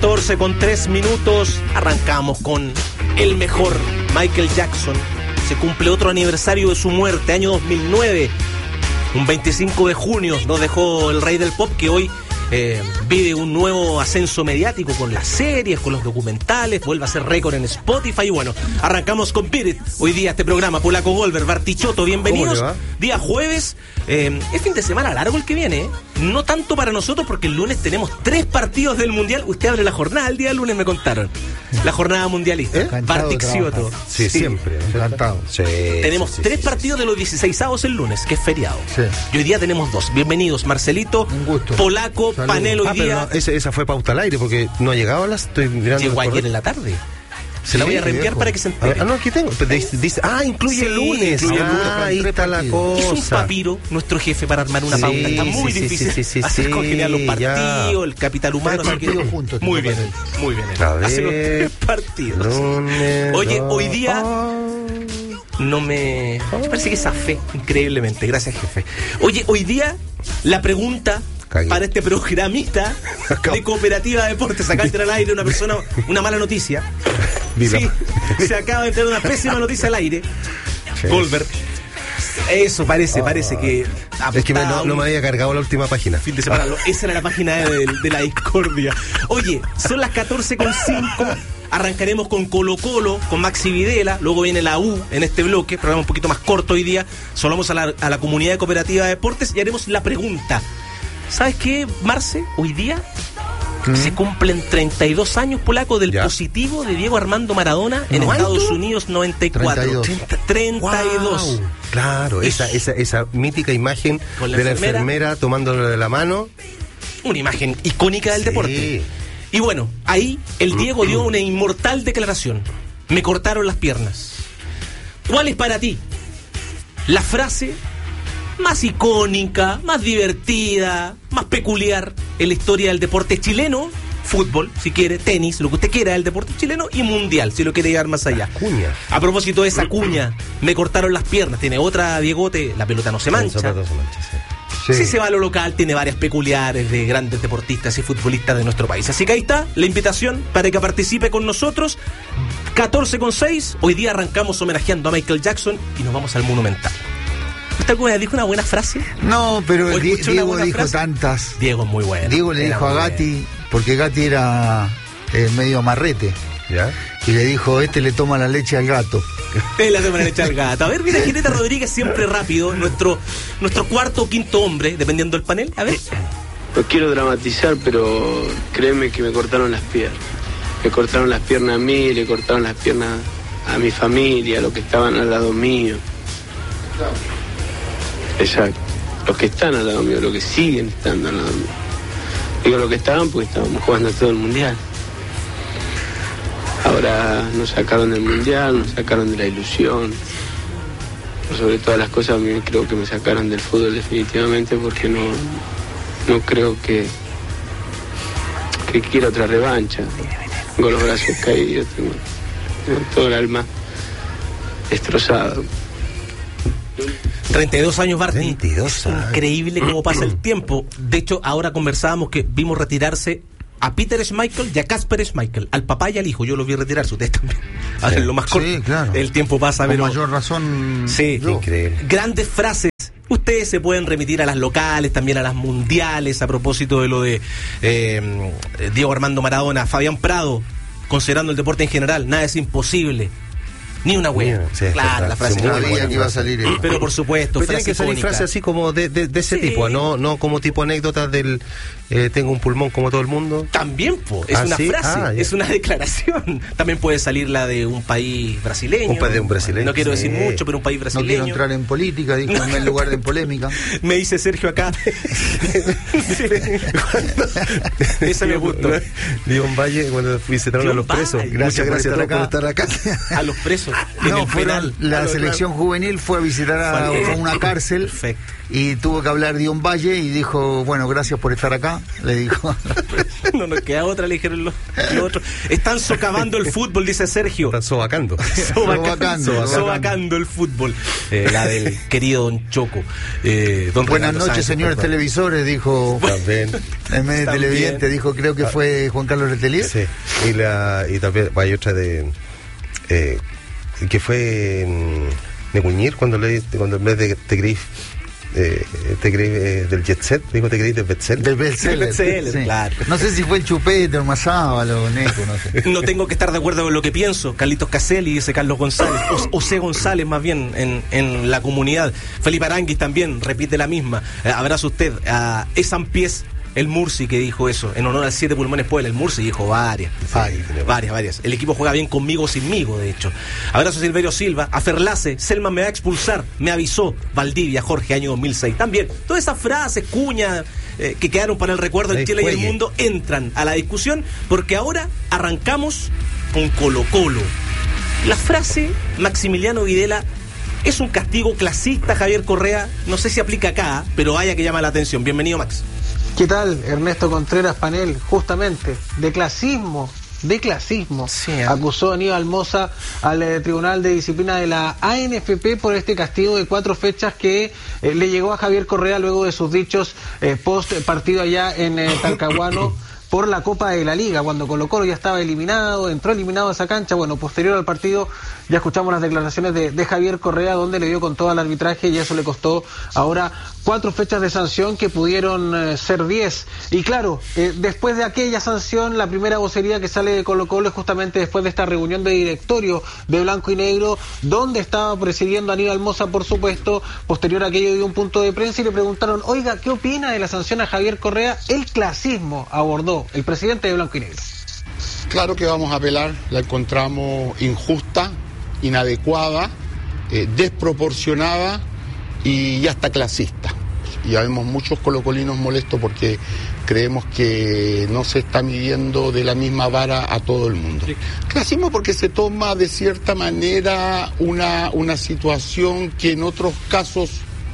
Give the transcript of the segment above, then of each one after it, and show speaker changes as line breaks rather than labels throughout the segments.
14:03. Arrancamos con el mejor, Michael Jackson. Se cumple otro aniversario de su muerte, año 2009. Un 25 de junio nos dejó el rey del pop, que hoy vive un nuevo ascenso mediático con las series, con los documentales, vuelve a ser récord en Spotify. Y bueno, arrancamos con Beat It. Hoy día este programa, Polaco Goldberg, Bartichotto, bienvenidos. Día jueves, es fin de semana largo el que viene, no tanto para nosotros porque el lunes tenemos 3 partidos del Mundial. Usted abre la jornada el día lunes, me contaron. La jornada mundialista. Bartichotto.
Sí, siempre.
Encantado.
Sí,
tenemos 3 partidos de los 16avos el lunes, que es feriado. Sí. Y hoy día tenemos 2. Bienvenidos, Marcelito.
Un gusto.
Polaco,
Salud.
panel hoy día.
Pero esa fue pauta al aire porque no ha llegado a las. Estoy mirando.
Llegó ayer en la tarde. Se la voy a reenviar para que se entere.
No, aquí tengo. Dice, incluye el lunes.
Incluye el lunes.
Ahí está la cosa.
Hizo un papiro nuestro jefe para armar una pauta. Está muy difícil. Hacer congeniar los partidos, el capital humano.
3 partidos juntos.
Muy bien. Hace los 3 partidos.
Lunes,
oye, hoy día no me parece que zafé increíblemente. Gracias, jefe. Oye, hoy día la pregunta para este programita de Cooperativa Deportes. Acaba de entrar al aire una mala noticia. Sí, se acaba de entrar una pésima noticia al aire. Goldberg. Eso parece que...
Es que no me había cargado la última página.
Fin de semana. Esa era la página de la discordia. Oye, son las 14:05. Arrancaremos con Colo-Colo, con Maxi Videla. Luego viene la U en este bloque. Programa un poquito más corto hoy día. Saludamos a la comunidad de Cooperativa de Deportes y haremos la pregunta. ¿Sabes qué, Marce? Hoy día se cumplen 32 años, Polaco, del positivo de Diego Armando Maradona en Estados Unidos, 94. 32.
Wow. Claro, esa mítica imagen de la enfermera tomándolo de la mano.
Una imagen icónica del deporte. Y bueno, ahí el Diego dio una inmortal declaración. Me cortaron las piernas. ¿Cuál es para ti la frase más icónica, más divertida, más peculiar en la historia del deporte chileno? Fútbol, si quiere, tenis, lo que usted quiera del deporte chileno, y mundial, si lo quiere llevar más allá.
Cuña.
A propósito de esa cuña, me cortaron las piernas. Tiene otra, Diegote, la pelota no se mancha. Si se va a lo local, tiene varias peculiares de grandes deportistas y futbolistas de nuestro país. Así que ahí está la invitación para que participe con nosotros. 14:06. Hoy día arrancamos homenajeando a Michael Jackson y nos vamos al Monumental. ¿Usted alguna vez dijo una buena frase?
No, pero Diego dijo
frase?
Tantas.
Diego es muy bueno.
Diego le dijo a Gatti, porque Gatti era medio amarrete.
¿Ya?
Y le dijo, le toma la leche al gato.
Él le toma la leche al gato. A ver, mira, Gineta Rodríguez, siempre rápido. Nuestro cuarto o quinto hombre, dependiendo del panel. A ver.
No quiero dramatizar, pero créeme que me cortaron las piernas. Me cortaron las piernas a mí, le cortaron las piernas a mi familia, a los que estaban al lado mío. Exacto. Los que están al lado mío, los que siguen estando al lado mío. Digo los que estaban porque estábamos jugando todo el mundial. Ahora nos sacaron del mundial, nos sacaron de la ilusión. Por sobre todas las cosas, creo que me sacaron del fútbol definitivamente porque no creo que quiera otra revancha. Tengo los brazos caídos, tengo todo el alma destrozado.
32 años, Barty.
32 años.
Increíble cómo pasa el tiempo. De hecho, ahora conversábamos que vimos retirarse a Peter Schmeichel y a Kasper Schmeichel, al papá y al hijo. Yo los vi retirarse, ustedes también. A ver, lo más corto.
Sí, claro.
El tiempo pasa,
Con
pero
mayor razón.
Sí,
increíble.
Grandes frases. Ustedes se pueden remitir a las locales, también a las mundiales, a propósito de lo de Diego Armando Maradona. Fabián Prado, considerando el deporte en general, nada es imposible. Ni una wea.
Sí,
claro, la frase
no sabía que iba a salir eso.
Pero por supuesto,
pero tienen que salir
icónica.
frases así como de ese tipo, no como tipo anécdotas del tengo un pulmón como todo el mundo.
También, es una
¿sí?
frase, es una declaración. También puede salir la de un país brasileño.
Un país de un brasileño.
No quiero decir mucho, pero un país
No
brasileño.
quiero entrar en política, dijo, en lugar de en polémica.
Me dice Sergio acá. Esa me gustó.
León Valle, cuando visitaron a los presos.
Gracias
Muchas gracias
por
a todos por estar acá.
A los presos. en
No,
el penal.
la selección juvenil fue a visitar a una cárcel.
Perfecto.
Y tuvo que hablar Dion Valle y dijo, bueno, gracias por estar acá, le dijo.
No nos queda otra, le dijeron los otros. Están socavando el fútbol, dice Sergio.
Están sobacando.
Sobacando el fútbol. La del querido Don Choco.
Buenas noches, señores televisores, dijo.
También.
En medio de televidente, dijo, creo que fue Juan Carlos Letelier.
Sí. Y también hay otra de que fue Neguñir cuando en vez de te creí del Jet Set, dijo te creí del Betzel.
Del Betzel,
sí. Claro.
No sé si fue el Chupete o el Mazábalo o Neco, no sé.
No tengo que estar de acuerdo con lo que pienso. Carlitos Caselli, dice Carlos González, o C. González más bien en la comunidad. Felipe Aranguis también repite la misma. Abrazo usted a Esan Pies, el Murci, que dijo eso, en honor al 7 pulmones Puebla. El Murci dijo varias. El equipo juega bien conmigo o sinmigo, de hecho. Abrazo a Silverio Silva, a Ferlace, Selma me va a expulsar, me avisó, Valdivia, Jorge, año 2006. También, todas esas frases, cuñas, que quedaron para el recuerdo en Chile y el mundo, entran a la discusión, porque ahora arrancamos con Colo-Colo. La frase, Maximiliano Videla, es un castigo clasista, Javier Correa, no sé si aplica acá, pero vaya que llama la atención. Bienvenido, Max.
¿Qué tal? Ernesto Contreras Panel, justamente, de clasismo, sí, acusó Aníbal Mosa al Tribunal de Disciplina de la ANFP por este castigo de 4 fechas que le llegó a Javier Correa luego de sus dichos post partido allá en Talcahuano por la Copa de la Liga, cuando Colo-Colo ya estaba eliminado, entró eliminado a esa cancha. Bueno, posterior al partido ya escuchamos las declaraciones de Javier Correa, donde le dio con todo al arbitraje y eso le costó ahora 4 fechas de sanción que pudieron ser 10. Y claro, después de aquella sanción, la primera vocería que sale de Colo-Colo es justamente después de esta reunión de directorio de Blanco y Negro, donde estaba presidiendo Aníbal Mosa, por supuesto. Posterior a aquello dio un punto de prensa y le preguntaron, oiga, ¿qué opina de la sanción a Javier Correa? El clasismo abordó el presidente de Blanco y Negro.
Claro que vamos a apelar, la encontramos injusta, inadecuada, desproporcionada y hasta clasista. Y habemos muchos colocolinos molestos porque creemos que no se está midiendo de la misma vara a todo el mundo. Sí. Clasismo porque se toma de cierta manera una situación que en otros casos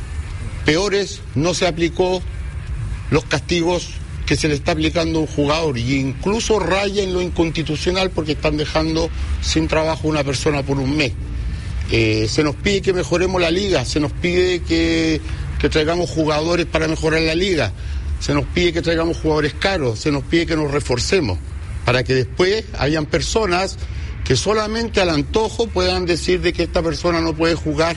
peores no se aplicó los castigos que se le está aplicando a un jugador, y incluso raya en lo inconstitucional porque están dejando sin trabajo a una persona por un mes. Se nos pide que mejoremos la liga, se nos pide que traigamos jugadores para mejorar la liga, se nos pide que traigamos jugadores caros, se nos pide que nos reforcemos, para que después hayan personas que solamente al antojo puedan decir de que esta persona no puede jugar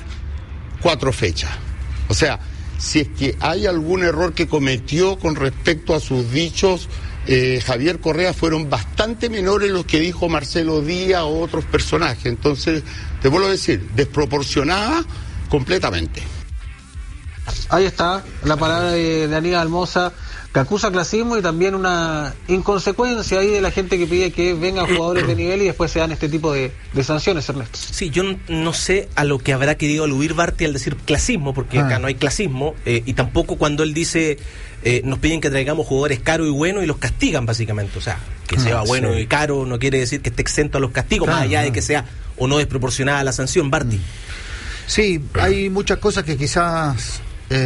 4 fechas. O sea, si es que hay algún error que cometió con respecto a sus dichos Javier Correa, fueron bastante menores los que dijo Marcelo Díaz o otros personajes. Entonces, te vuelvo a decir, desproporcionada completamente.
Ahí está la palabra de Aníbal Mosa, que acusa clasismo y también una inconsecuencia ahí de la gente que pide que vengan jugadores de nivel y después se dan este tipo de sanciones, Ernesto.
Sí, yo no sé a lo que habrá querido aludir Barty al decir clasismo, porque acá no hay clasismo, y tampoco cuando él dice nos piden que traigamos jugadores caros y buenos y los castigan básicamente. O sea, que sea bueno y caro no quiere decir que esté exento a los castigos, más allá de que sea o no desproporcionada la sanción, Barty.
Sí, hay muchas cosas que quizás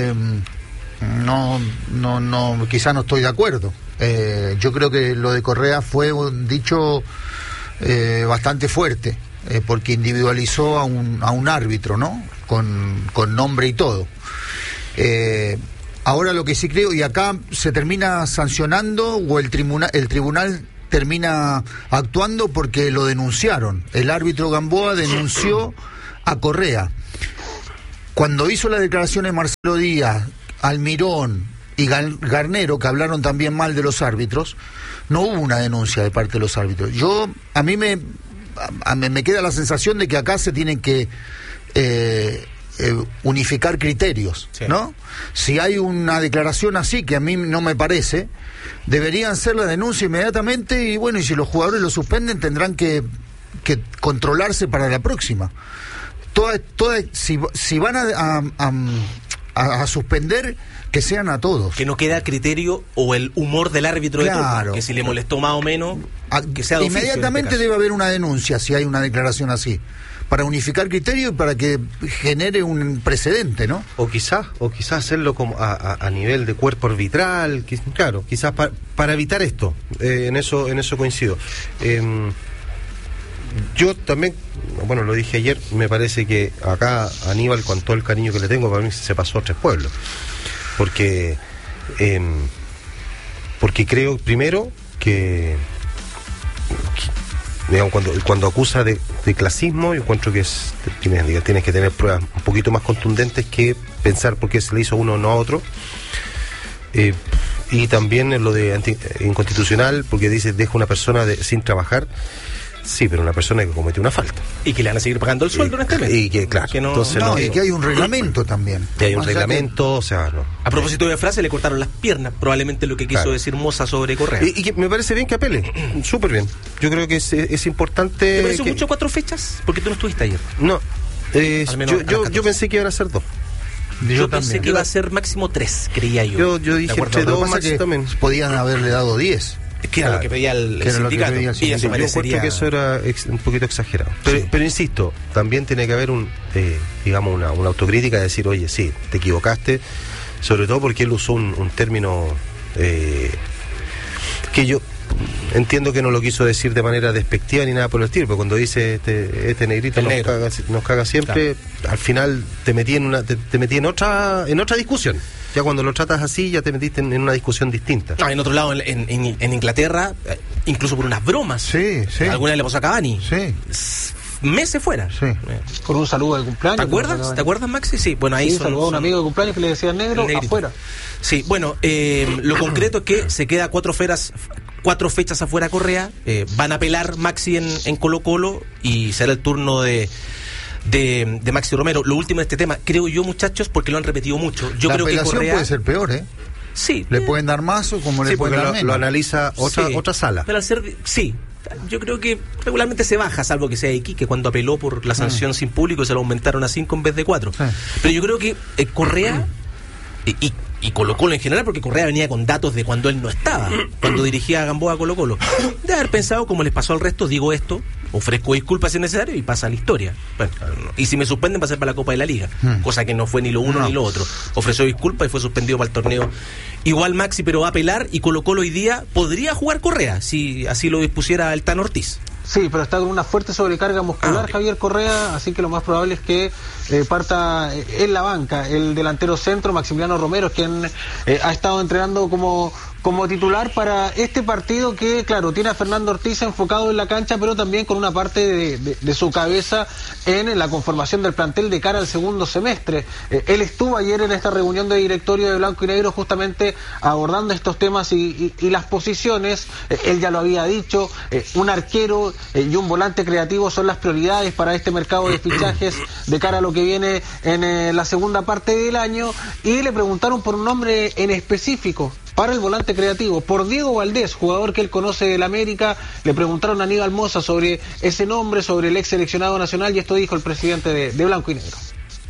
quizás no estoy de acuerdo. Yo creo que lo de Correa fue un dicho bastante fuerte, porque individualizó a un árbitro, ¿no? Con nombre y todo. Ahora lo que sí creo, y acá se termina sancionando o el tribunal termina actuando porque lo denunciaron. El árbitro Gamboa denunció a Correa. Cuando hizo la declaración de Marcelo Díaz, Almirón y Garnero, que hablaron también mal de los árbitros, no hubo una denuncia de parte de los árbitros. A mí me queda la sensación de que acá se tienen que unificar criterios, sí, ¿no? Si hay una declaración así, que a mí no me parece, deberían hacer la denuncia inmediatamente y bueno, y si los jugadores lo suspenden tendrán que controlarse para la próxima. Si van a suspender, que sean a todos.
Que no quede a criterio o el humor del árbitro de turno,
Claro.
que si le molestó más o menos, que sea de oficio,
Inmediatamente
en este
debe haber una denuncia si hay una declaración así, para unificar criterios y para que genere un precedente, ¿no?
O quizás hacerlo como a nivel de cuerpo arbitral, claro, quizás para evitar esto. En eso coincido. Yo también, bueno, lo dije ayer, me parece que acá Aníbal, con todo el cariño que le tengo, para mí se pasó a 3 pueblos. Porque creo, primero, que digamos, cuando acusa de clasismo, yo encuentro que tienes que tener pruebas un poquito más contundentes que pensar por qué se le hizo a uno o no a otro. Y también en lo de inconstitucional, porque dice, deja una persona sin trabajar. Sí, pero una persona que cometió una falta.
Y que le van a seguir pagando el sueldo en este mes.
Y que, claro,
que no,
entonces
y que hay un reglamento también.
Y hay un reglamento, o sea, no.
A propósito de frase, le cortaron las piernas, probablemente lo que quiso decir Moza sobre Correa.
Y que me parece bien que apele, súper bien. Yo creo que es importante.
¿Te pareció mucho 4 fechas? Porque tú no estuviste ayer.
No, yo pensé que iban a ser 2.
Yo pensé que iba a ser máximo 3, creía yo.
Yo dije entre 2 máximo también.
Podían haberle dado 10.
Que era lo que pedía el sindicato. Y eso
yo
parecería...
encuentro que eso era un poquito exagerado. Pero insisto, también tiene que haber digamos una autocrítica de decir, oye, sí, te equivocaste, sobre todo porque él usó un término que yo entiendo que no lo quiso decir de manera despectiva ni nada por el estilo, pero cuando dice este negrito nos caga siempre, claro. Al final te metí en otra discusión. Ya cuando lo tratas así, ya te metiste en una discusión distinta.
En otro lado, en Inglaterra, incluso por unas bromas.
Sí.
Alguna le pasó a Cavani.
Sí.
Meses fuera.
Sí.
Con un saludo de cumpleaños.
¿Te acuerdas, Maxi? Sí, bueno, ahí
saludó a un amigo de cumpleaños que le decía negro afuera.
Sí, bueno, lo concreto es que se queda 4 fechas afuera Correa. Van a apelar Maxi en Colo-Colo y será el turno de Maxi Romero. Lo último de este tema, creo yo, muchachos, porque lo han repetido mucho. Yo creo que Correa
puede ser peor, ¿eh?
Sí.
Le pueden dar más o como le pueden dar menos.
Lo analiza otra sala.
Pero al ser yo creo que regularmente se baja, salvo que sea Iquique, cuando apeló por la sanción sin público, se lo aumentaron a 5 en vez de 4. Pero yo creo que Correa y Colo-Colo en general, porque Correa venía con datos de cuando él no estaba, cuando dirigía a Gamboa a Colo-Colo, de haber pensado, como les pasó al resto, digo esto, ofrezco disculpas si es necesario y pasa a la historia. Bueno, y si me suspenden va a ser para la Copa de la Liga, cosa que no fue ni lo uno ni lo otro. Ofreció disculpas y fue suspendido para el torneo. Igual Maxi, pero va a apelar, y Colo-Colo hoy día podría jugar Correa, si así lo dispusiera el Tano Ortiz.
Sí, pero está con una fuerte sobrecarga muscular Javier Correa, así que lo más probable es que parta en la banca. El delantero centro, Maximiliano Romero, es quien ha estado entrenando como titular para este partido que, claro, tiene a Fernando Ortiz enfocado en la cancha, pero también con una parte de su cabeza en la conformación del plantel de cara al segundo semestre. Él estuvo ayer en esta reunión de directorio de Blanco y Negro justamente abordando estos temas y las posiciones. Él ya lo había dicho, un arquero y un volante creativo son las prioridades para este mercado de fichajes de cara a lo que viene en la segunda parte del año, y le preguntaron por un nombre en específico para el volante creativo, por Diego Valdés, jugador que él conoce del América. Le preguntaron a Aníbal Moza sobre ese nombre, sobre el ex seleccionado nacional, y esto dijo el presidente de Blanco y Negro.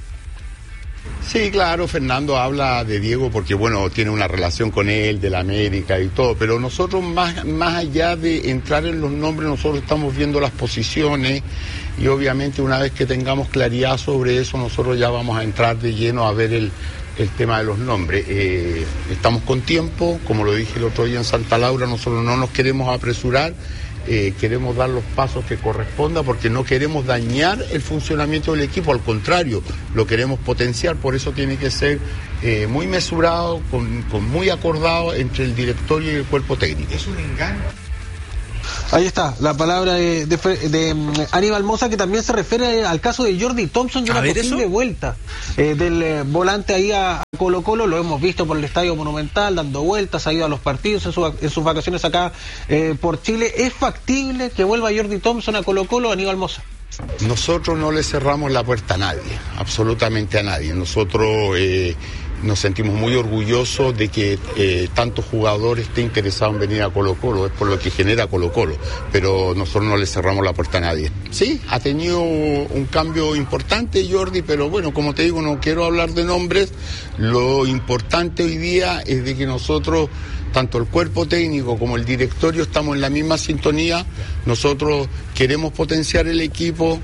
Sí, claro, Fernando habla de Diego porque, bueno, tiene una relación con él, del América y todo, pero nosotros más allá de entrar en los nombres, nosotros estamos viendo las posiciones, y obviamente una vez que tengamos claridad sobre eso, nosotros ya vamos a entrar de lleno a ver el tema de los nombres. Estamos con tiempo, como lo dije el otro día en Santa Laura, nosotros no nos queremos apresurar, queremos dar los pasos que corresponda porque no queremos dañar el funcionamiento del equipo, al contrario, lo queremos potenciar, por eso tiene que ser muy mesurado, con muy acordado entre el directorio y el cuerpo técnico. Es un engaño.
Ahí está, la palabra de Aníbal Moza, que también se refiere al caso de Jordi Thompson y una posible vuelta del volante ahí a Colo-Colo. Lo hemos visto por el Estadio Monumental, dando vueltas, ha ido a los partidos en sus vacaciones acá por Chile. ¿Es factible que vuelva Jordi Thompson a Colo-Colo, Aníbal Moza?
Nosotros no le cerramos la puerta a nadie, absolutamente a nadie. Nosotros nos sentimos muy orgullosos de que tantos jugadores estén interesados en venir a Colo-Colo, es por lo que genera Colo-Colo, pero nosotros no le cerramos la puerta a nadie. Sí, ha tenido un cambio importante, Jordi, pero bueno, como te digo, no quiero hablar de nombres. Lo importante hoy día es de que nosotros, tanto el cuerpo técnico como el directorio, estamos en la misma sintonía. Nosotros queremos potenciar el equipo.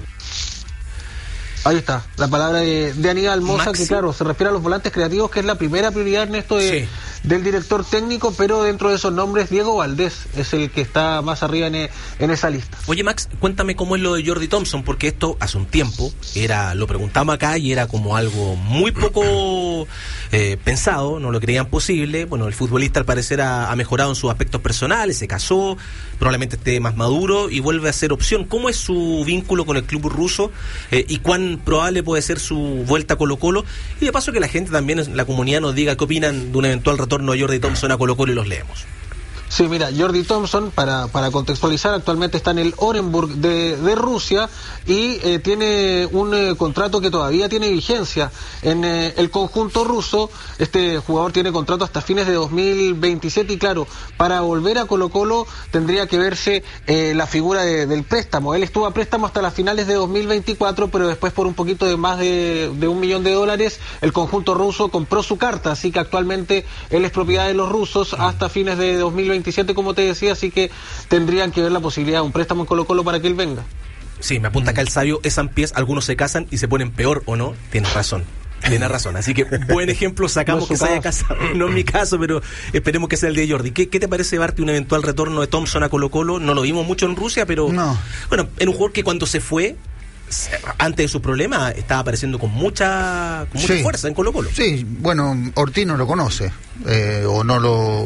Ahí está, la palabra de Aníbal Mosa,
Maxi,
que claro, se refiere a los volantes creativos, que es la primera prioridad, Ernesto, del director técnico, pero dentro de esos nombres, Diego Valdés es el que está más arriba en esa lista.
Oye, Max, cuéntame cómo es lo de Jordi Thompson, porque esto hace un tiempo lo preguntamos acá y era como algo muy poco pensado, no lo creían posible. Bueno, el futbolista al parecer ha mejorado en sus aspectos personales, se casó, probablemente esté más maduro y vuelve a ser opción. ¿Cómo es su vínculo con el club ruso y cuán probable puede ser su vuelta a Colo-Colo? Y de paso que la gente también en la comunidad nos diga qué opinan de un eventual retorno de Jordi Thompson a Colo-Colo y los leemos.
Sí, mira, Jordi Thompson, para contextualizar, actualmente está en el Orenburg de Rusia y tiene un contrato que todavía tiene vigencia en el conjunto ruso. Este jugador tiene contrato hasta fines de 2027 y claro, para volver a Colo-Colo tendría que verse la figura del préstamo. Él estuvo a préstamo hasta las finales de 2024, pero después por un poquito de más de $1 millón, el conjunto ruso compró su carta, así que actualmente él es propiedad de los rusos hasta fines de 2027, como te decía, así que tendrían que ver la posibilidad de un préstamo en Colo-Colo para que él venga.
Sí, me apunta acá el sabio, es Sampiés, algunos se casan y se ponen peor, ¿o no? Tienes razón. Así que buen ejemplo sacamos, que se haya casado. No es mi caso, pero esperemos que sea el de Jordi. ¿Qué te parece, Barty, un eventual retorno de Thompson a Colo-Colo? No lo vimos mucho en Rusia, pero no. Bueno, era un jugador que cuando se fue, antes de su problema, estaba apareciendo con mucha fuerza en Colo-Colo.
Sí, bueno, Ortiz no lo conoce, o no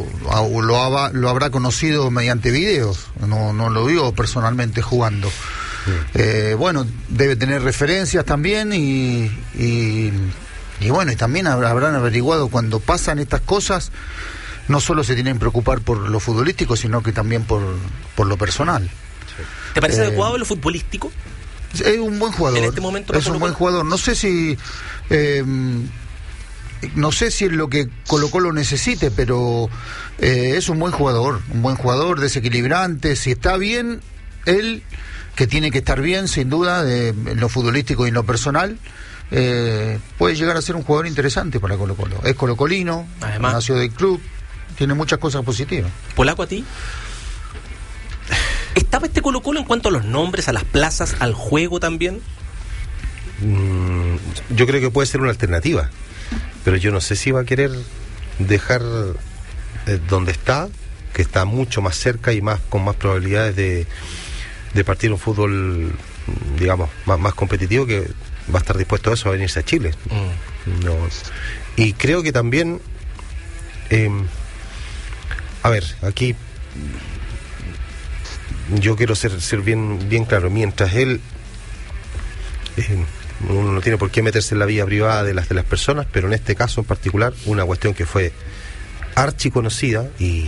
lo habrá conocido mediante videos, no lo vio personalmente jugando. Bueno, debe tener referencias también y bueno, y también habrán averiguado cuando pasan estas cosas, no solo se tienen que preocupar por lo futbolístico, sino que también por lo personal.
¿Te parece adecuado lo futbolístico?
Es un buen jugador.
En este momento
es un buen jugador. No sé si es lo que Colo-Colo necesite, pero es un buen jugador desequilibrante. Si está bien, él, que tiene que estar bien, sin duda, en lo futbolístico y en lo personal, puede llegar a ser un jugador interesante para Colo-Colo. Es colocolino, además nació del club, tiene muchas cosas positivas.
¿Polaco, a ti? ¿Estaba este Colo-Colo en cuanto a los nombres, a las plazas, al juego también?
Yo creo que puede ser una alternativa, pero yo no sé si va a querer dejar donde está, que está mucho más cerca y con más probabilidades de partir un fútbol, digamos, más competitivo, que va a estar dispuesto a eso, a venirse a Chile. No. Y creo que también, a ver, aquí yo quiero ser bien claro. Mientras él uno no tiene por qué meterse en la vida privada de las personas, pero en este caso en particular, una cuestión que fue archiconocida y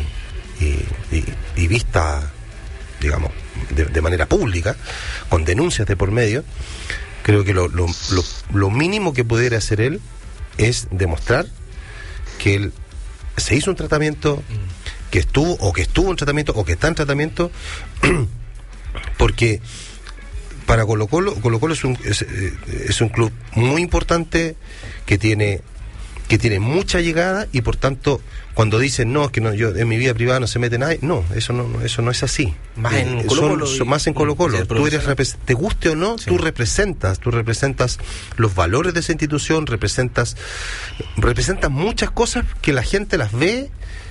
vista, digamos, de manera pública, con denuncias de por medio, creo que lo mínimo que pudiera hacer él es demostrar que él se hizo un tratamiento, que estuvo en tratamiento o que está en tratamiento, porque para Colo-Colo es un club muy importante que tiene mucha llegada, y por tanto cuando dicen no, es que no, yo en mi vida privada no se mete nadie, no, eso no es así.
Más en Colo-Colo.
Más en Colo-Colo. Tú eres, te guste o no, sí. Tú representas los valores de esa institución, representas muchas cosas que la gente las ve,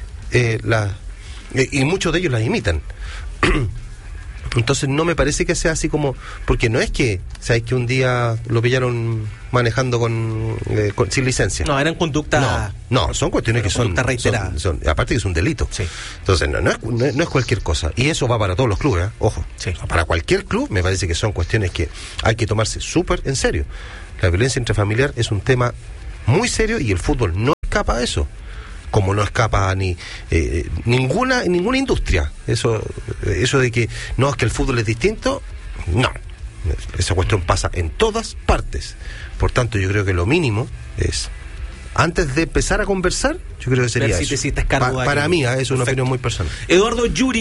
y muchos de ellos las imitan. Entonces no me parece que sea así como, porque no es que, ¿sabes?, que un día lo pillaron manejando sin licencia.
No, eran conductas.
No, son cuestiones que son aparte que es un delito. Sí. Entonces no es cualquier cosa. Y eso va para todos los clubes, ojo. Sí. Para cualquier club me parece que son cuestiones que hay que tomarse súper en serio. La violencia intrafamiliar es un tema muy serio y el fútbol no escapa a eso. Como no escapa ni ninguna industria. Eso de que no, es que el fútbol es distinto, no. Esa cuestión pasa en todas partes. Por tanto, yo creo que lo mínimo es antes de empezar a conversar, yo creo que sería eso. Para mí, es una opinión muy personal.
Eduardo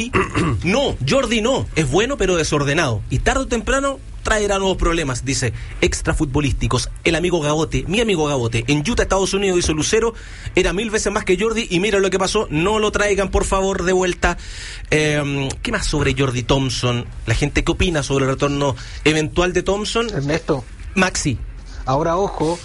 Jordi no, es bueno pero desordenado, y tarde o temprano traerá nuevos problemas, dice extrafutbolísticos. El amigo Gabote, mi amigo Gabote, en Utah, Estados Unidos, dice Lucero, era 1000 veces más que Jordi, y mira lo que pasó, no lo traigan por favor de vuelta. ¿Qué más sobre Jordi Thompson? La gente, ¿qué opina sobre el retorno eventual de Thompson?
Ernesto.
Maxi.
Ahora, ojo,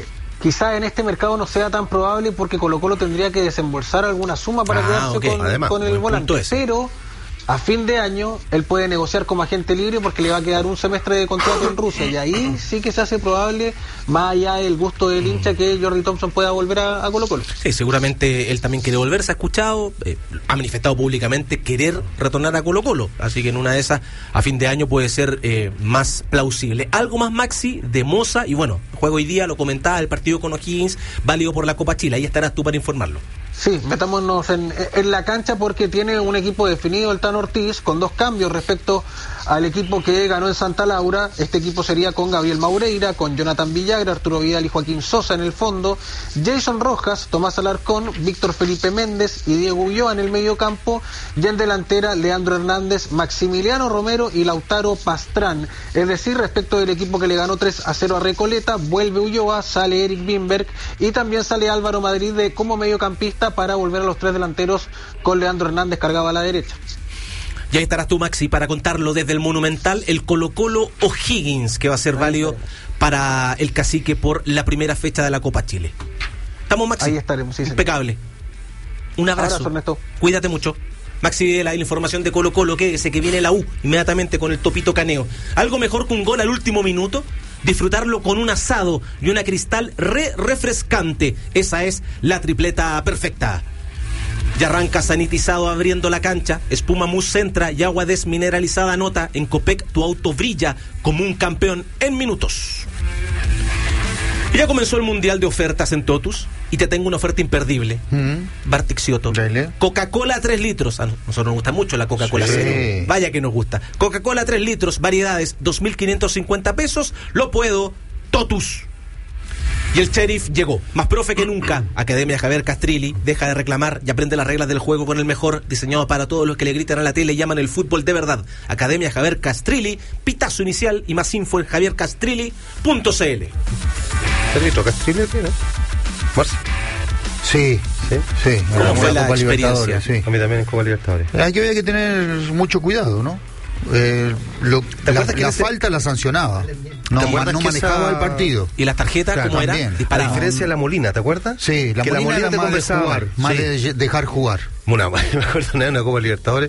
quizá en este mercado no sea tan probable porque Colo-Colo tendría que desembolsar alguna suma para quedarse con el volante, pero a fin de año él puede negociar como agente libre porque le va a quedar un semestre de contrato en Rusia, y ahí sí que se hace probable, más allá del gusto del hincha, que Jordi Thompson pueda volver a Colo-Colo.
Sí, seguramente él también quiere volver, se ha escuchado, ha manifestado públicamente querer retornar a Colo-Colo, así que en una de esas a fin de año puede ser más plausible. Algo más, Maxi, de Moza, y bueno, juego hoy día, lo comentaba, el partido con O'Higgins, válido por la Copa Chile, ahí estarás tú para informarlo.
Sí, metámonos en la cancha porque tiene un equipo definido el Tano Ortiz, con 2 cambios respecto al equipo que ganó en Santa Laura. Este equipo sería con Gabriel Maureira, con Jonathan Villagra, Arturo Vidal y Joaquín Sosa en el fondo, Jason Rojas, Tomás Alarcón, Víctor Felipe Méndez y Diego Ulloa en el medio campo, y en delantera Leandro Hernández, Maximiliano Romero y Lautaro Pastrán. Es decir, respecto del equipo que le ganó 3-0 a Recoleta, vuelve Ulloa, sale Eric Bimberg y también sale Álvaro Madrid como mediocampista para volver a los 3 delanteros con Leandro Hernández cargado a la derecha.
Ya estarás tú, Maxi, para contarlo desde el Monumental, el Colo-Colo O'Higgins, que va a ser válido para el Cacique por la primera fecha de la Copa Chile. ¿Estamos, Maxi?
Ahí estaremos, sí, señor.
Impecable. Un abrazo.
Ernesto. Cuídate mucho.
Maxi, la información de Colo-Colo, que viene la U inmediatamente con el Topito Caneo. Algo mejor que un gol al último minuto, disfrutarlo con un asado y una Cristal refrescante. Esa es la tripleta perfecta. Ya arranca sanitizado abriendo la cancha, espuma mousse Centra y agua desmineralizada nota. En Copec tu auto brilla como un campeón en minutos. Y ya comenzó el mundial de ofertas en Totus y te tengo una oferta imperdible. Bartik Cioto. Coca-Cola 3 litros. A nosotros nos gusta mucho la Coca-Cola cero. Vaya que nos gusta. Coca-Cola 3 litros, variedades, 2.550 pesos. Lo puedo, Totus. Y el Sheriff llegó, más profe que nunca. Academia Javier Castrilli, deja de reclamar y aprende las reglas del juego con el mejor, diseñado para todos los que le gritan a la tele y llaman el fútbol de verdad. Academia Javier Castrilli, pitazo inicial y más info en javiercastrilli.cl.
¿Servito Castrilli, no? Marcia.
Sí.
¿Cómo fue la experiencia?
Sí. A mí también en Copa Libertadores.
Hay que tener mucho cuidado, ¿no? La falta la sancionaba. No manejaba el partido.
¿Y las tarjetas cómo era?
A diferencia de la Molina, ¿te acuerdas?
Sí, la Molina te conversaba jugar, más de dejar jugar.
Me acuerdo de una Copa Libertadores,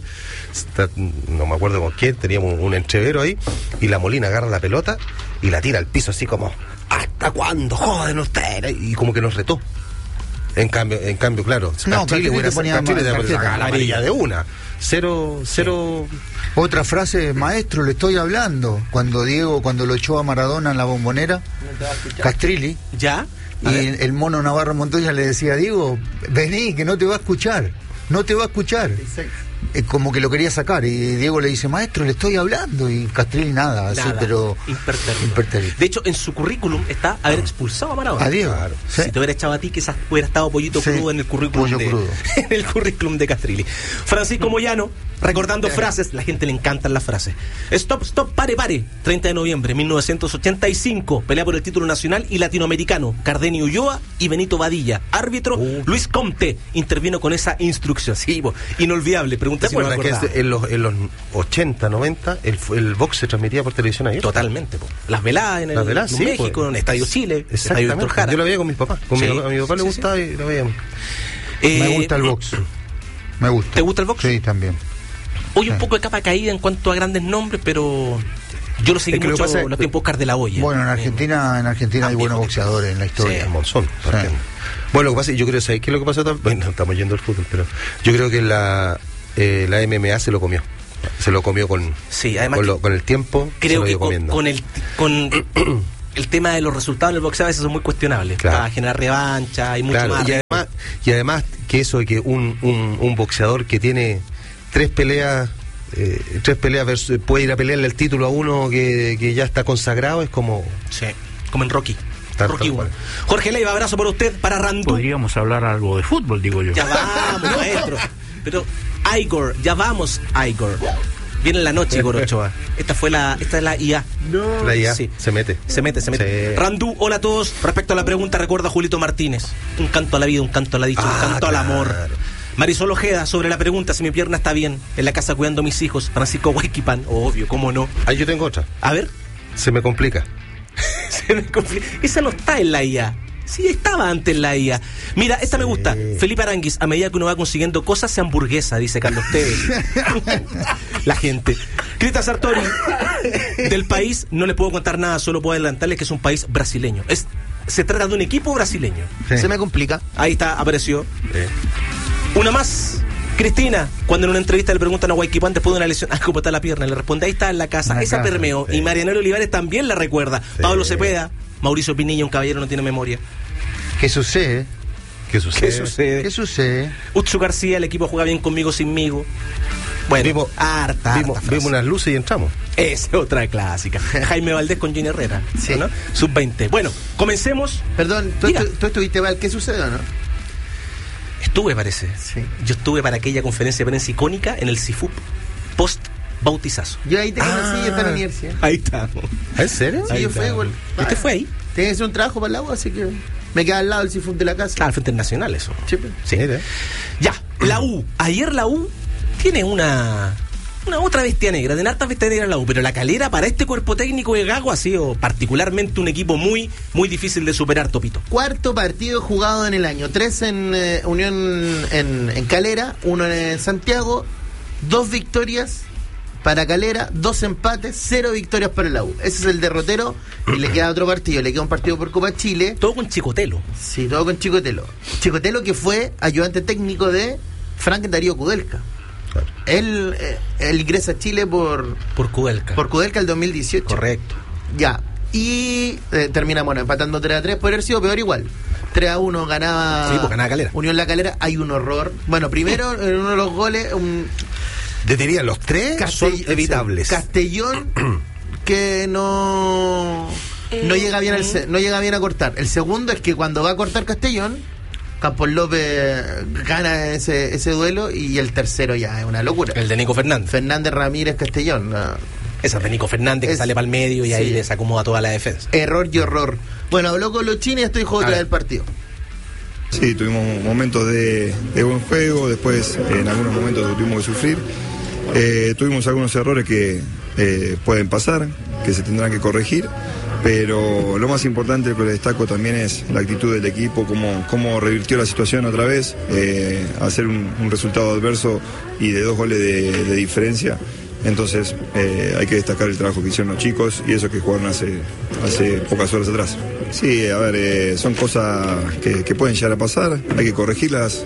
no me acuerdo con quién, teníamos un entrevero ahí, y la Molina agarra la pelota y la tira al piso así como, ¿hasta cuándo joden ustedes? Y como que nos retó. En cambio, claro, Castrilli la amarilla de una. Cero.
Otra frase, maestro, le estoy hablando. Cuando lo echó a Maradona en la Bombonera, Castrilli.
¿Ya?
Y el mono Navarro Montoya le decía, Diego, vení, que no te va a escuchar. Como que lo quería sacar, y Diego le dice, maestro, le estoy hablando, y Castrilli nada. Así, pero impertérrito.
De hecho, en su currículum está haber expulsado a Maradona.
A Diego.
Claro. ¿Sí? Si te hubiera echado a ti, quizás hubiera estado pollito crudo en el currículum en el currículum de Castrilli. Francisco Moyano, recordando frases, la gente le encantan las frases. Stop, pare. 30 de noviembre 1985, pelea por el título nacional y latinoamericano. Cardenio Ulloa y Benito Badilla. Árbitro Luis Comte intervino con esa instrucción. Sí, inolvidable.
¿Te acuerdas que en los 80, 90 el box se transmitía por televisión ahí?
Totalmente. Las veladas en México, en Estadio Chile, Estadio Víctor Jara.
Yo lo veía con mis papás. A mi papá le gustaba y lo veíamos.
Me gusta el box. Me gusta.
¿Te gusta el box?
Sí, también.
Hoy un poco de capa caída en cuanto a grandes nombres, pero yo lo seguí mucho los tiempos Oscar de la Hoya.
Bueno, en Argentina hay buenos boxeadores en la historia.
Sí, Monzón. Bueno, lo que pasa, yo creo, ¿sabes qué es lo que pasó? Bueno, estamos yendo al fútbol, pero yo creo que la MMA se lo comió. Se lo comió con el tiempo.
Creo que con el tema de los resultados en el boxeo a veces son muy cuestionables. Claro. Para generar revancha y mucho más.
Y además que eso de que un boxeador que tiene tres peleas puede ir a pelearle el título a uno que ya está consagrado, es como...
Sí, como en Rocky. Rocky 1. Jorge Leiva, abrazo por usted, para Randú.
Podríamos hablar algo de fútbol, digo yo.
Ya vamos, maestro. Pero, Igor, ya vamos, Igor. Viene en la noche, Igor Ochoa. Esta es la IA.
No. La IA,
sí.
Se mete.
Sí. Randú, hola a todos. Respecto a la pregunta, recuerda a Julito Martínez. Un canto a la vida, un canto a la dicha, un canto al amor. Marisol Ojeda, sobre la pregunta si mi pierna está bien, en la casa cuidando a mis hijos, Francisco Huayquipán, obvio, cómo no.
Ahí yo tengo otra.
A ver.
Se me complica.
Esa no está en la IA. Sí, estaba antes en la IA. Mira, esta me gusta. Felipe Aranguis, a medida que uno va consiguiendo cosas, se hamburguesa, dice Carlos Tevez. La gente. Crita Sartori, del país, no les puedo contar nada, solo puedo adelantarles que es un país brasileño. Se trata de un equipo brasileño.
Sí.
Se me complica. Ahí está, apareció. Una más. Cristina, cuando en una entrevista le preguntan a Huayquipán después de una lesión, ¿cómo está la pierna? Le responde, ahí está en la casa. Esa permeó. Sí. Y Marianela Olivares también la recuerda. Sí. Pablo Cepeda, Mauricio Pinilla, un caballero no tiene memoria.
¿Qué sucede?
Utsu García, el equipo juega bien conmigo, sinmigo. Bueno,
vimos unas luces y entramos.
Esa es otra clásica. Jaime Valdés con Gini Herrera, sí. ¿No? Sub-20. Bueno, comencemos.
Perdón, ¿tú estuviste, Val? ¿Qué sucedió, no?
Estuve, parece.
Sí.
Yo estuve para aquella conferencia de prensa icónica en el CIFUP, post-bautizazo.
Yo ahí te conocí, yo estaba en la universidad.
Ahí está.
¿En serio?
Sí, yo fui igual.
¿Usted fue ahí?
Tenía que hacer un trabajo para el agua, así que me quedaba al lado del CIFUP de la casa.
Al Frente Nacional, eso.
Sí.
Ya, la U. Ayer la U tiene una otra bestia negra, de hartas bestias negras la U, pero la Calera para este cuerpo técnico de Gago ha sido particularmente un equipo muy, muy difícil de superar, Topito.
4 partidos jugados en el año, 3 en Unión en Calera, 1 en Santiago, 2 victorias para Calera, 2 empates, 0 victorias para la U. Ese es el derrotero y le queda otro partido, le queda un partido por Copa Chile.
Todo con Chicotelo.
Sí, todo con Chicotelo. Chicotelo que fue ayudante técnico de Frank Darío Kudelka. Claro. Él ingresa a Chile por
Kudelka.
Por Kudelka el 2018.
Correcto.
Ya. Y termina, empatando 3-3. Puede haber sido peor igual. 3-1 ganaba.
Sí, pues ganaba Calera.
Unión La Calera. Hay un horror. Bueno, primero, en uno de los goles.
Diría, los 3 son evitables.
Castellón, que no llega bien a cortar. El segundo es que cuando va a cortar Castellón, Campos López gana ese duelo, y el tercero ya es una locura.
El de Nico Fernández.
Fernández Ramírez Castellón. No.
Esa de Nico Fernández que sale para el medio y sí, ahí desacomoda toda la defensa.
Error y horror. Bueno, habló con los chinos y esto dijo otra del partido.
Sí, tuvimos momentos de buen juego, después en algunos momentos tuvimos que sufrir. Tuvimos algunos errores que pueden pasar, que se tendrán que corregir. Pero lo más importante que le destaco también es la actitud del equipo, cómo revirtió la situación otra vez, hacer un resultado adverso y de 2 goles de diferencia. Entonces hay que destacar el trabajo que hicieron los chicos y eso que jugaron hace pocas horas atrás. Sí, a ver, son cosas que pueden llegar a pasar, hay que corregirlas,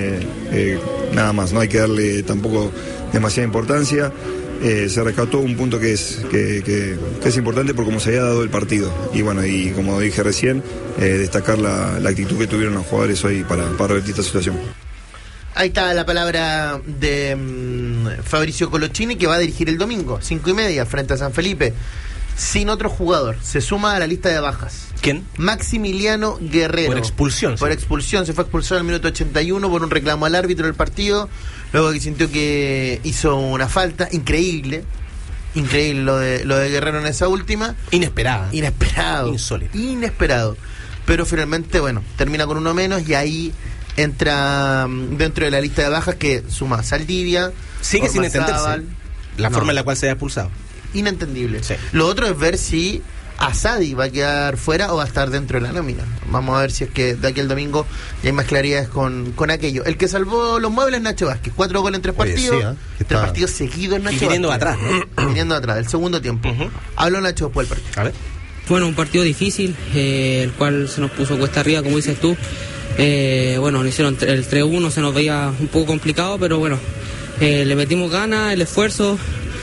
nada más, no hay que darle tampoco demasiada importancia. Se rescató un punto que es importante por cómo se había dado el partido. Y bueno, y como dije recién, destacar la actitud que tuvieron los jugadores hoy para revertir esta situación.
Ahí está la palabra de Fabricio Colochini, que va a dirigir el domingo, 5:30, frente a San Felipe, sin otro jugador. Se suma a la lista de bajas.
¿Quién?
Maximiliano Guerrero.
Por expulsión.
Por expulsión, se fue expulsado en el minuto 81 por un reclamo al árbitro del partido, luego que sintió que hizo una falta. Increíble lo de Guerrero en esa última.
Inesperado.
Insólito. Inesperado. Pero finalmente, termina con uno menos y ahí entra dentro de la lista de bajas que suma Saldivia.
Sigue sin entenderse la forma en la cual se ha expulsado.
Inentendible.
Sí.
Lo otro es ver si Asadi va a quedar fuera o va a estar dentro de la nómina. Vamos a ver si es que de aquí al domingo ya hay más claridades con aquello. El que salvó los muebles es Nacho Vázquez. 4 goles en 3 partidos. Sí, 3 partidos seguidos Nacho Vázquez.
Y viniendo atrás, ¿no?
Viniendo atrás, del segundo tiempo. Habló Nacho después del partido.
A ver.
Bueno, un partido difícil, el cual se nos puso cuesta arriba, como dices tú. Nos hicieron el 3-1, se nos veía un poco complicado, pero le metimos ganas, el esfuerzo.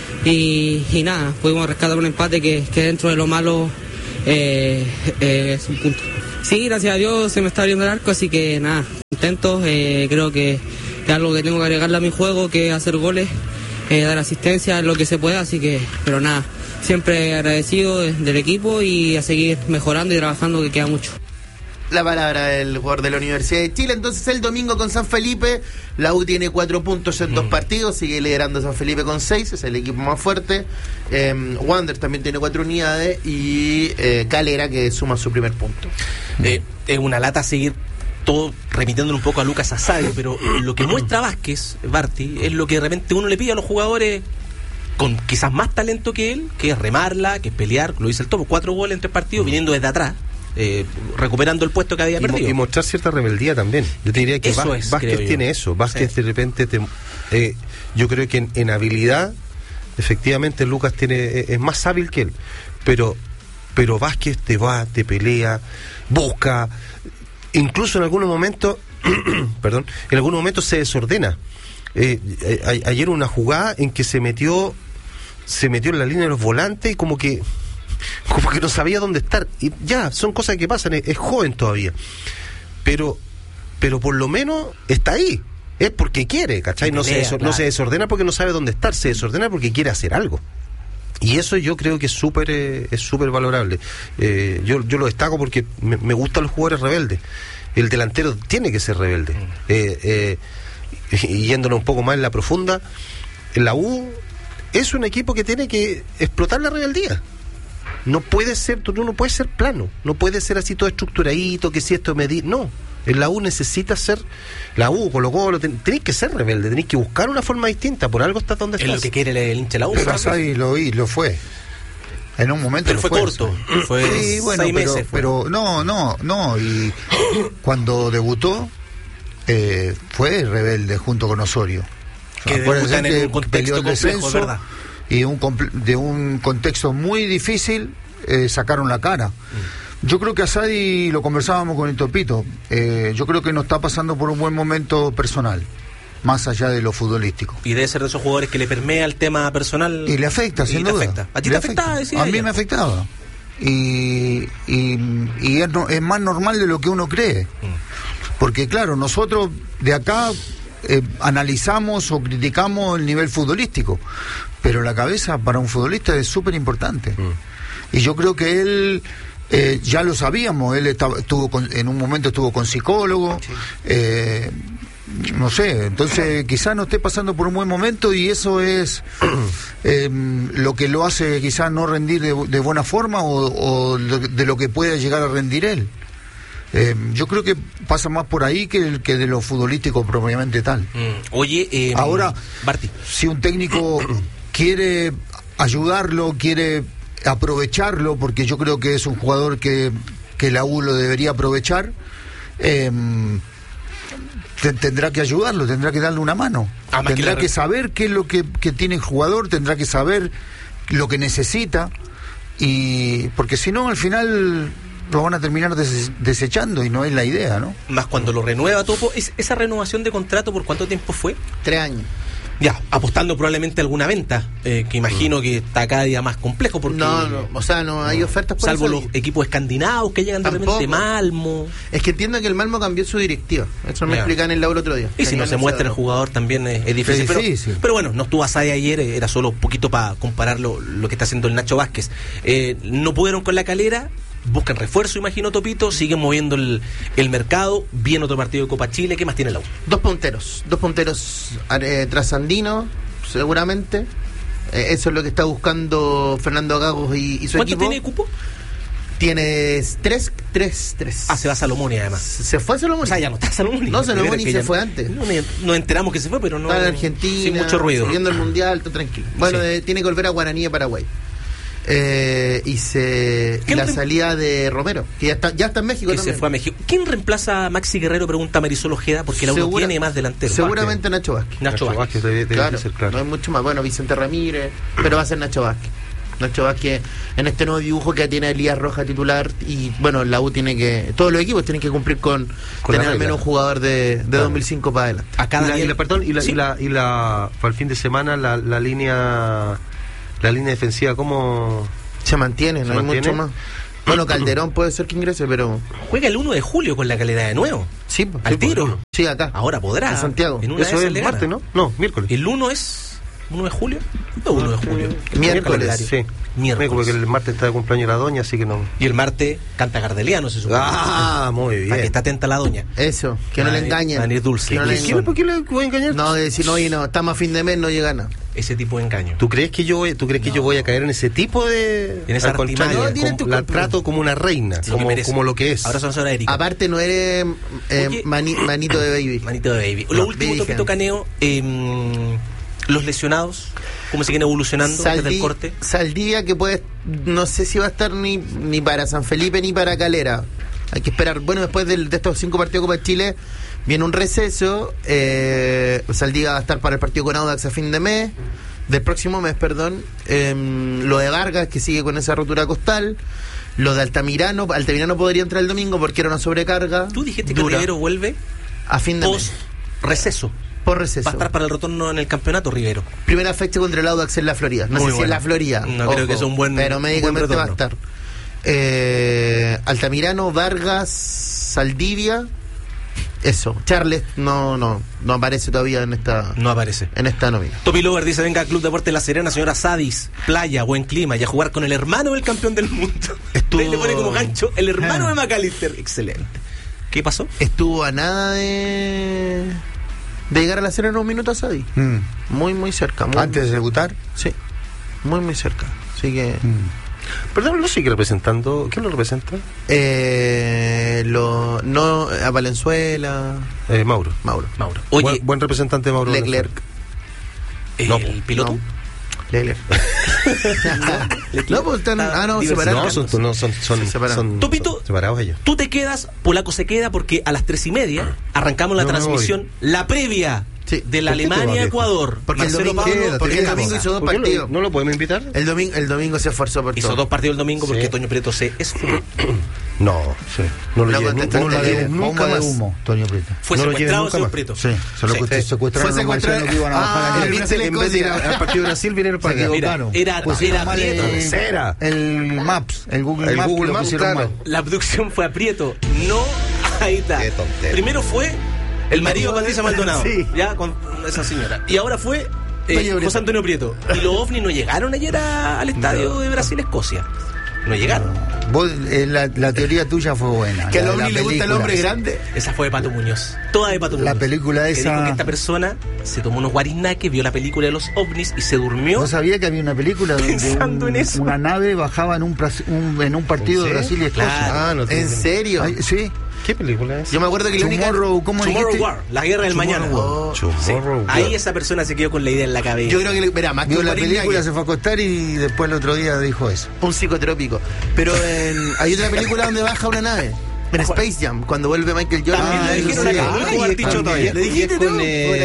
Y nada, pudimos rescatar un empate que dentro de lo malo es un punto. Sí, gracias a Dios se me está abriendo el arco, así que nada, contento. Creo que es algo que tengo que agregarle a mi juego, que es hacer goles, dar asistencia, lo que se pueda, así que, pero nada, siempre agradecido del equipo y a seguir mejorando y trabajando, que queda mucho.
La palabra del jugador de la Universidad de Chile. Entonces el domingo con San Felipe, la U tiene 4 puntos en 2 partidos, sigue liderando San Felipe con 6, es el equipo más fuerte. Wander también tiene 4 unidades y Calera, que suma su primer punto.
Es una lata seguir todo remitiéndole un poco a Lucas Asadi, pero lo que muestra Vázquez, Barty, es lo que de repente uno le pide a los jugadores con quizás más talento que él, que es remarla, que es pelear, lo dice el Topo, 4 goles en 3 partidos, viniendo desde atrás. Recuperando el puesto que había perdido.
Y mostrar cierta rebeldía también. Yo te diría que Vázquez tiene eso. Vázquez de repente yo creo que en habilidad efectivamente Lucas es más hábil que él, pero Vázquez te pelea, busca, incluso en algunos momentos en algunos momentos se desordena. Ayer una jugada en que se metió en la línea de los volantes y como que no sabía dónde estar, y ya, son cosas que pasan, es joven todavía, pero por lo menos está ahí, es porque quiere, ¿cachai? No se desordena porque no sabe dónde estar, se desordena porque quiere hacer algo, y eso yo creo que es súper valorable. Yo lo destaco porque me gustan los jugadores rebeldes. El delantero tiene que ser rebelde. Y yéndonos un poco más en la profunda, la U es un equipo que tiene que explotar la rebeldía. No puede ser, tú no puedes ser plano, no puede ser así todo estructuradito, que si esto medir, no. En la U necesita ser, la U, Colo-Colo, tenéis que ser rebelde, tenéis que buscar una forma distinta, por algo estás donde estás.
Es lo que quiere el hincha de la U.
Pero Asadi lo fue. En un momento
pero fue corto, fue
sí, bueno,
6 meses.
Pero no, y cuando debutó, fue rebelde junto con Osorio.
Que debutan en un contexto complejo, ¿verdad?
Y de un contexto muy difícil sacaron la cara. Yo creo que Asadi, lo conversábamos con el Topito, yo creo que no está pasando por un buen momento personal, más allá de lo futbolístico.
Y debe ser de esos jugadores que le permea el tema personal.
Y le afecta, sin duda.
Afecta. ¿A ti te afectaba?
A mí me afectaba. Y es más normal de lo que uno cree. Porque claro, nosotros de acá analizamos o criticamos el nivel futbolístico, pero la cabeza para un futbolista es súper importante. Y yo creo que él, ya lo sabíamos, él en un momento estuvo con psicólogo, no sé, entonces quizás no esté pasando por un buen momento y eso es lo que lo hace quizás no rendir de buena forma o de lo que pueda llegar a rendir él. Yo creo que pasa más por ahí que de lo futbolístico propiamente tal.
Oye,
ahora,
Barty,
si un técnico quiere ayudarlo, quiere aprovecharlo, porque yo creo que es un jugador que la U lo debería aprovechar, tendrá que ayudarlo, tendrá que darle una mano, tendrá que saber qué es lo que tiene el jugador, tendrá que saber lo que necesita, y porque si no al final lo van a terminar desechando y no es la idea, ¿no?
Más cuando lo renueva Topo. ¿Esa renovación de contrato por cuánto tiempo fue?
3 años.
Ya, apostando probablemente a alguna venta, que imagino que está cada día más complejo porque
no hay ofertas por
salvo
eso.
Los equipos escandinavos que llegan de repente, Malmo.
Es que entiendo que el Malmo cambió su directiva, eso me explican en el Lauro otro día.
Y si no se muestra el jugador también es difícil. Pero bueno, no estuvo Asadi ayer, era solo un poquito para comparar lo que está haciendo el Nacho Vázquez. No pudieron con la Calera, buscan refuerzo, imagino, Topito, siguen moviendo el mercado, viene otro partido de Copa Chile. ¿Qué más tiene la U?
Dos punteros trasandinos, seguramente. Eso es lo que está buscando Fernando Gagos y su equipo.
¿Cuánto tiene cupo?
Tiene 3.
Se va Salomoni además.
¿Se fue Salomoni?
O sea, ya no está Salomoni.
No, Salomoni se fue antes.
Nos enteramos que se fue, pero no.
Está en Argentina,
sin mucho ruido.
viendo el Mundial, está tranquilo. Bueno, tiene que volver a Guaraní de Paraguay. Y la salida de Romero, que ya está en México
que
también.
Se fue a México. ¿Quién reemplaza a Maxi Guerrero? Pregunta Marisol Ojeda, porque la U tiene más delantero.
Seguramente Nacho Vázquez.
Nacho Vázquez debe ser claro.
No hay mucho más. Bueno, Vicente Ramírez, pero va a ser Nacho Vázquez. Nacho Vázquez en este nuevo dibujo que tiene Elías Roja titular, y bueno, la U tiene que, todos los equipos tienen que cumplir con tener al menos un jugador de 2005 para adelante.
Y para el fin de semana la línea defensiva, ¿cómo
se mantiene? No hay mucho más. Bueno, Calderón puede ser que ingrese, pero
juega el 1 de julio con la Calera de nuevo.
Sí,
al tiro.
Sí, acá.
Ahora podrá.
En Santiago.
En una
eso es martes, ¿no? No, miércoles.
El 1 es ¿1 de julio? No, 1 de julio.
Miércoles.
Sí.
Miércoles.
Porque el martes está de cumpleaños la doña, así que no.
Y el martes canta Gardeliano, se supone.
Ah, muy bien.
Para que está atenta la doña.
Eso, que no le engañen.
Van a ir dulce.
Que no le engañen.
¿Por qué le voy a engañar?
No, de decir, no, estamos a fin de mes, no llega nada.
Ese tipo de engaño.
¿Tú crees que yo voy a caer en ese tipo de...
En esa
al contrario,
artimaña?
No,
la trato como una reina, como lo que es.
Ahora son horas, Erika.
Aparte no eres manito de baby.
Manito de baby. Lo último,
baby
Topito
hand.
Caneo, los lesionados, cómo siguen evolucionando desde el corte.
Saldivia, que puede, no sé si va a estar ni para San Felipe ni para Calera. Hay que esperar. Bueno, después de estos 5 partidos de Copa de Chile viene un receso. Saldivia va a estar para el partido con Audax a fin de mes, del próximo mes, perdón. Lo de Vargas, que sigue con esa rotura costal. Lo de Altamirano podría entrar el domingo porque era una sobrecarga.
Tú dijiste que
dura.
Rivero vuelve
A fin de
post receso.
Por receso.
Va a estar para el retorno en el campeonato, Rivero.
Primera fecha contra el Audax en la Florida. No
Muy
sé si
bueno.
en la Florida.
No creo que sea un buen.
Pero médicamente
buen
va a
retorno.
estar. Altamirano, Vargas, Saldivia. Eso. Charles no aparece todavía en esta.
No aparece.
En esta nómina.
Topi Lover dice: venga al Club Deporte La Serena, señora Sadis, playa, buen clima, y a jugar con el hermano del campeón del mundo.
Estuvo-
Le pone como gancho el hermano de McAllister. Excelente. ¿Qué pasó?
Estuvo a nada de llegar a la Serena en un minuto a Sadi. Muy cerca.
Antes de debutar.
Sí. Muy cerca. Así que.
Perdón, ¿lo sigue representando? ¿Quién lo representa?
A Valenzuela.
Mauro.
Oye,
Buen representante Mauro.
Leclerc.
¿el
no,
piloto?
No. Leclerc. No, pues están. Separados.
No, son
Topito,
separados ellos.
tú te quedas, Polaco se queda, porque a las 3:30 arrancamos la
No me
transmisión, la previa de la
¿Por qué te vas,
Alemania-Ecuador.
Porque el
Marcelo
domingo,
Pablo,
porque el domingo hizo 2
¿Por qué
partidos.
¿No lo podemos invitar?
El domingo se esforzó por
hizo
todo.
2 partidos el domingo porque
Sí.
Toño Prieto se esfumó.
No, no lo
No
lleven
contestaste
nunca,
bien.
nunca
Bomba de
más.
humo, Toño Prieto.
Fue
No lo lleven
secuestrado el
nunca
señor
más.
Prieto.
Sí, secuestraron
Fue
a los marcianos que iban a bajar
Ah,
allá.
el
En vez de ir al partido de Brasil, vinieron para
Se
acá.
equivocaron.
Era
Pusieron mal
Prieto.
el Maps, el Google
El
Maps,
Google
lo
Maps,
pusieron
claro.
mal.
La abducción fue a Prieto. No, ahí está.
Qué tontería.
Primero fue el marido de Patricia Maldonado.
Sí.
Ya, con esa señora. Y ahora fue
Toño Prieto.
José Antonio Prieto. Y los ovnis no llegaron ayer al estadio de Brasil-Escocia. No llegaron.
Vos, la teoría tuya fue buena.
Que al
La de la
ovni le gusta el
película.
hombre grande.
Esa fue de Pato Muñoz. Toda de Pato Muñoz.
La película
Que
esa-
dijo que esta persona se tomó unos guarinaques, vio la película de los ovnis y se durmió.
¿Vos sabías que había una película donde
Pensando en eso.
una nave bajaba en un partido de
¿Sí?
Brasil y Escocia?
Claro.
Ah, no
¿En serio?
Ay, sí.
¿Qué película es?
Yo me acuerdo que la única.
Tomorrow, ¿cómo
Tomorrow
dijiste?
War, la guerra del mañana.
Oh,
Sí.
Tomorrow
Ahí
War.
esa persona se quedó con la idea en la cabeza.
yo creo que, mira, más que
Vio
un
la
guarinaque,
película, se fue a acostar y después el otro día dijo eso.
un psicotrópico. Pero hay otra película donde baja una nave. En Space Jam, cuando vuelve Michael Jordan.
También le dijeron acá, no es jugar ticho todavía.
Le dijiste
es con,
tú.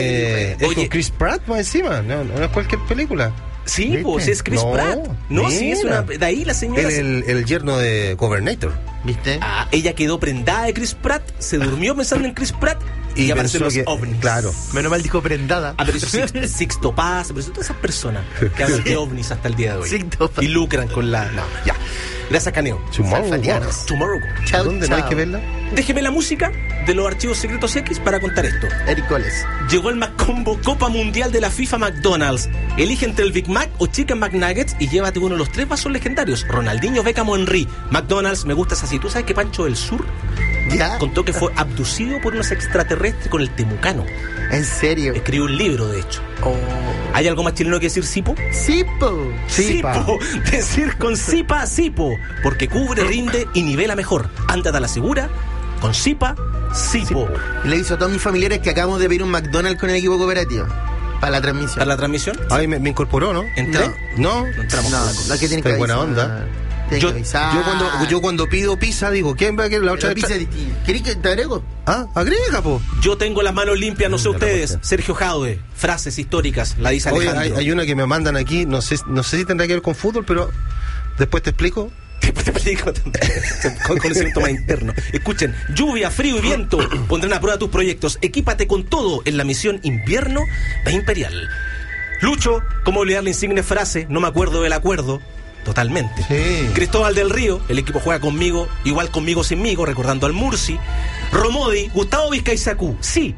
es
Oye.
con Chris Pratt más encima. No es cualquier película.
Sí,
¿Viste?
pues es Chris
No,
Pratt. No, sí, es
mira.
una. De ahí la señora.
El yerno de Governator.
¿Viste?
Ah, ella quedó prendada de Chris Pratt, se durmió pensando en Chris Pratt y aparecen los
pensó que-
ovnis.
Claro.
Menos mal dijo prendada.
Apareció Sixto Paz, apareció todas esas personas que hablan de ovnis hasta el día de hoy.
Sixto Paz.
Y lucran con la. No, ya. Gracias, Caneo.
Tomorrow
Salfatianos.
War.
Tomorrow.
Chao,
¿Dónde no hay que verla?
Déjeme la música de los archivos secretos X para contar esto.
Eric Coles.
Llegó el McCombo Copa Mundial de la FIFA McDonald's. Elige entre el Big Mac o Chicken McNuggets y llévate uno de los 3 vasos legendarios. Ronaldinho, Beckham o Henry. McDonald's, me gusta así. ¿Tú sabes que Pancho del Sur
¿Ya?
contó que fue abducido por unos extraterrestres con el temucano?
¿En serio?
Escribió un libro, de hecho. ¿Hay algo más chileno que decir Sipo?
Sí, po.
Sipa.
Sipo. Decir con Sipa, Sipo. Porque cubre, rinde y nivela mejor. Ándate a la segura con Sipa, Sipo.
Le hizo a todos mis familiares que acabamos de pedir un McDonald's con el equipo cooperativo. Para la transmisión.
¿Para la transmisión?
Ay, me incorporó, ¿no?
¿Entré?
No.
No entramos
No,
con la cosa.
la que tiene
Está
que
buena
avisar.
onda.
Tiene
Yo,
que avisar.
yo cuando pido pizza digo, ¿quién va a querer la otra
La pizza
vez?
distinta. ¿Querés que te agrego?
Ah, agrega, po.
Yo tengo las manos limpias, no sé
Ya la
ustedes.
cuestión.
Sergio Jaude, frases históricas, la dice
Oye,
Alejandro.
hay una que me mandan aquí, no sé si tendrá que ver con fútbol, pero después te explico.
Después te explico con conocimiento más interno. Escuchen, lluvia, frío y viento pondrán a prueba tus proyectos. Equípate con todo en la misión Invierno de Imperial. Lucho, ¿cómo olvidar la insigne frase? No me acuerdo del acuerdo. Totalmente.
Sí.
Cristóbal del Río, el equipo juega conmigo, igual conmigo sinmigo, recordando al Murci. Romodi, Gustavo Vizcaizacú. Sí,